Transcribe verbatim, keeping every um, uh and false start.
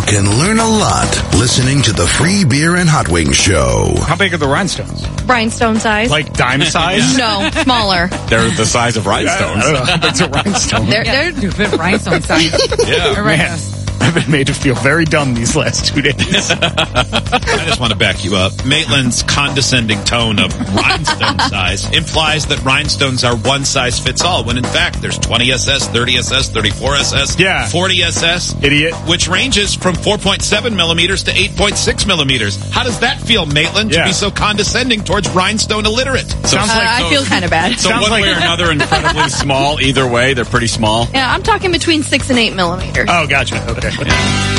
can learn a lot listening to the Free Beer and Hot Wings Show. How big are the rhinestones? Rhinestone size. Like dime size? No, smaller. They're the size of rhinestones. I don't know how big's a rhinestone. They're, Yeah, they're, stupid rhinestone size. Yeah. All right, Man, guys. I've been made to feel very dumb these last two days. I just want to back you up. Maitland's condescending tone of rhinestone size implies that rhinestones are one size fits all, when in fact there's twenty S S, thirty S S, thirty-four S S, Yeah. forty S S, Idiot. which ranges from four point seven millimeters to eight point six millimeters. How does that feel, Maitland, Yeah. to be so condescending towards rhinestone illiterate? Sounds uh, like I feel kind of bad. So Sounds one like- way or another, incredibly small. Either way, they're pretty small. Yeah, I'm talking between six and eight millimeters. Oh, gotcha. Okay.